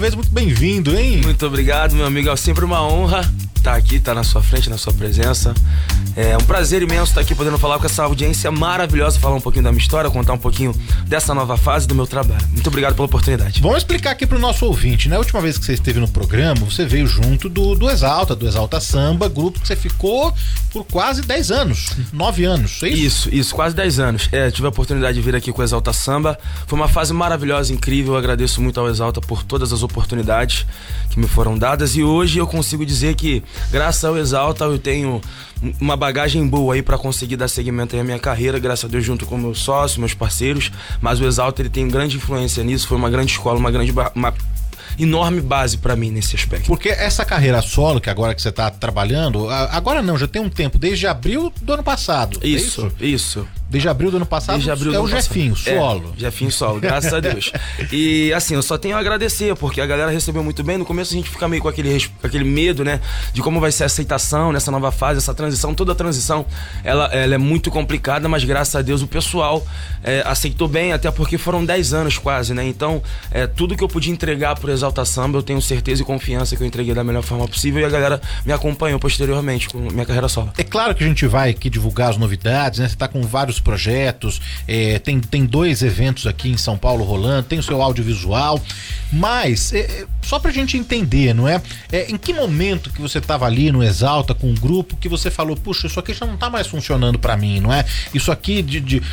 Muito bem-vindo, hein? Muito obrigado, meu amigo. É sempre uma honra estar aqui, estar na sua frente, na sua presença. É um prazer imenso estar aqui podendo falar com essa audiência maravilhosa, falar um pouquinho da minha história, contar um pouquinho dessa nova fase do meu trabalho. Muito obrigado pela oportunidade. Vamos explicar aqui pro nosso ouvinte, né? A última vez que você esteve no programa, você veio junto do Exalta Samba, grupo que você ficou por quase 10 anos, 9 anos, é isso? Isso, quase 10 anos. Tive a oportunidade de vir aqui com o Exalta Samba. Foi uma fase maravilhosa, incrível. Eu agradeço muito ao Exalta por todas as oportunidades que me foram dadas. E hoje eu consigo dizer que, graças ao Exalta, eu tenho uma bagagem boa aí pra conseguir dar seguimento aí à minha carreira, graças a Deus, junto com meus sócios, meus parceiros. Mas o Exalta, ele tem grande influência nisso. Foi uma grande escola, uma enorme base pra mim nesse aspecto. Porque essa carreira solo, que agora que você tá trabalhando, agora não, já tem um tempo, desde abril do ano passado. Isso. Desde abril do ano passado, é o Jefinho, solo. Jefinho solo, graças a Deus. E assim, eu só tenho a agradecer, porque a galera recebeu muito bem. No começo a gente fica meio com aquele medo, né, de como vai ser a aceitação nessa nova fase, essa transição. Toda a transição, ela é muito complicada, mas graças a Deus o pessoal aceitou bem, até porque foram 10 anos quase, né? Então, tudo que eu podia entregar pro Exalta Samba, eu tenho certeza e confiança que eu entreguei da melhor forma possível, e a galera me acompanhou posteriormente com minha carreira solo. É claro que a gente vai aqui divulgar as novidades, né? Você tá com vários projetos, tem 2 eventos aqui em São Paulo rolando, tem o seu audiovisual, mas só pra gente entender, não é? Em que momento que você tava ali no Exalta com o grupo que você falou, puxa, isso aqui já não tá mais funcionando pra mim, não é? Isso aqui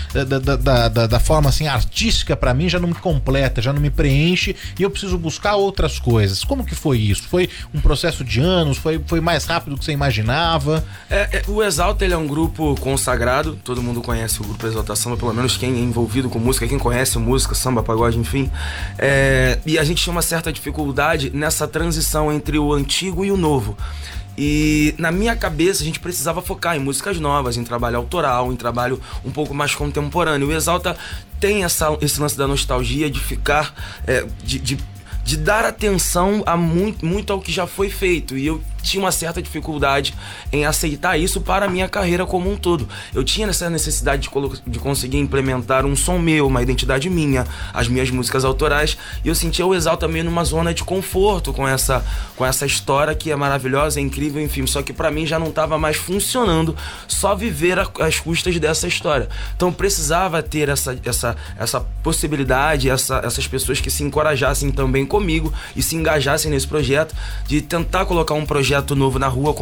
da forma assim artística pra mim já não me completa, já não me preenche e eu preciso buscar outras coisas. Como que foi isso? Foi um processo de anos? Foi mais rápido do que você imaginava? O Exalta, ele é um grupo consagrado, todo mundo conhece o grupo Exalta Samba, pelo menos quem é envolvido com música, quem conhece música, samba, pagode, enfim. E a gente tinha uma certa dificuldade nessa transição entre o antigo e o novo. E na minha cabeça a gente precisava focar em músicas novas, em trabalho autoral, em trabalho um pouco mais contemporâneo. O Exalta tem esse lance da nostalgia, de ficar, de dar atenção a muito ao que já foi feito. E eu tinha uma certa dificuldade em aceitar isso para a minha carreira como um todo. Eu tinha essa necessidade de conseguir implementar um som meu, uma identidade minha, as minhas músicas autorais, e eu sentia o Exalta meio numa zona de conforto com essa história que é maravilhosa, é incrível, enfim, só que para mim já não estava mais funcionando só viver às custas dessa história. Então precisava ter essa possibilidade, essas pessoas que se encorajassem também comigo e se engajassem nesse projeto, de tentar colocar um projeto novo na rua,